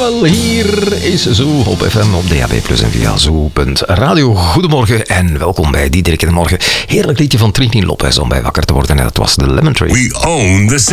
Jawel, hier is Zoo op FM, op DAB+, en via Zoo.radio. Goedemorgen en welkom bij Diederik in de Morgen. Heerlijk liedje van Trini Lopez om bij wakker te worden en dat was de Lemon Tree. We own the